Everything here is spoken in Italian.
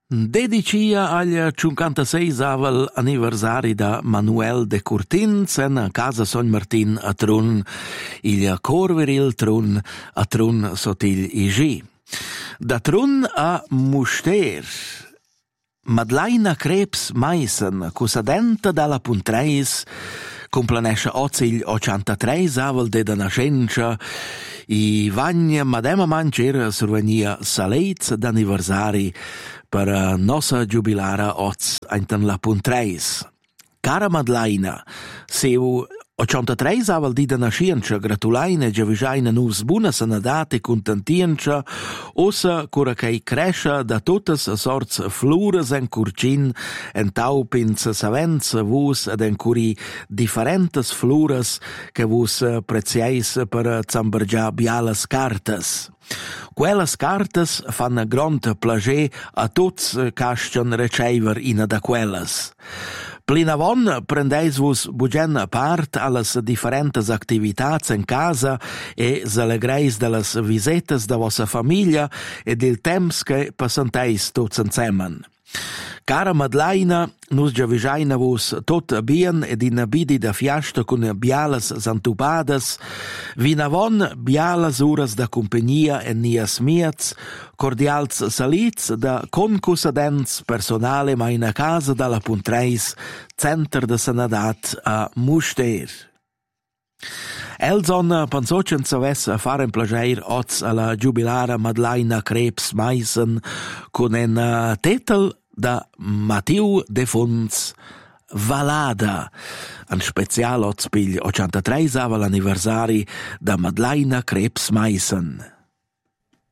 Dedicia agli 56 anniversari da Manuel de Curtins in casa Son Martin a Trun, il Corveril Trun a Trun sotil Igi. Da Trun a Muster, Madlaina Krebs Meissen, cusadenta dalla Puntreis, complanesce oggi il 83 de nascenza i vagna madema mancera survenia salez d'anniversari per nostra giubilara oz einten la Puntreis. Cara Madlaina, seu 83 aval di da nascenza gratulaina giavisaina nus buna sanadate contentienza ossa cura che cresce da tuttes sorts flures en curcin en taupins savens vus ed en curi differentes flures che vus preziais per zambergia bialas cartas. Quellas cartas fan grand plager a tuts castion receiver ina da quellas. Plinavon prendeis vos bugen part allas differentes activitats en casa e s'allegreis de las visitas da vossa famiglia e del temps che passanteis tots ensemen. Cara Madlaina, nus giavisaina vos tot bien ed in bidi da fiasta con bialas santubadas, vinavon bialas uras da compagnia en nias miets, cordials salits da concusadents personale ma in a casa dalla Puntreis, center de sanadat a Muster. Elson pensocen savess faren plager oz alla giubilara Madlaina Krebs Meissen con en titel da Matiu de Funz Valada, un special oz pigl 83 l'anniversari da Madlaina Krebs Meissen.